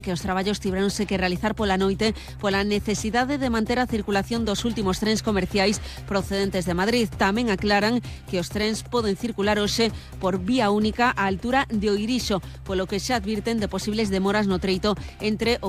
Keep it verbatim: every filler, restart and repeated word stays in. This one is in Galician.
que os traballos tiveronse que realizar pola noite pola necesidade de manter a circulación dos últimos trens comerciais procedentes de Madrid. Tamén aclaran que os trens poden circular hoxe por vía única á altura de Oirixo, polo que xa advirten de posibles demoras no treito entre